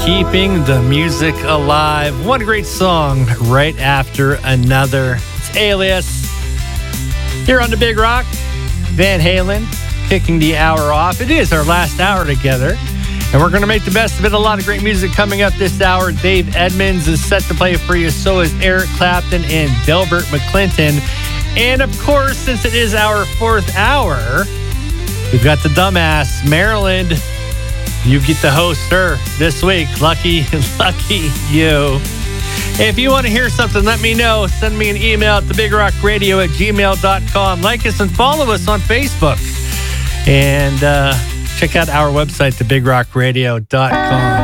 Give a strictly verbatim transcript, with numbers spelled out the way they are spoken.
keeping the music alive. One great song right after another. It's Alias here on the Big Rock. Van Halen kicking the hour off. It is our last hour together, and we're going to make the best of it. A lot of great music coming up this hour. Dave Edmunds is set to play for you. So is Eric Clapton and Delbert McClinton. And, of course, since it is our fourth hour, we've got the dumbass, Maryland. You get to host her this week. Lucky, lucky you. If you want to hear something, let me know. Send me an email at thebigrockradio at gmail dot com. Like us and follow us on Facebook. And uh, check out our website, the big rock radio dot com.